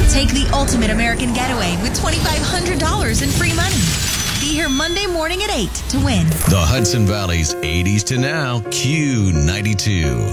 Take the ultimate American getaway with $2,500 in free money. Be here Monday morning at 8 to win. The Hudson Valley's 80s to now Q92.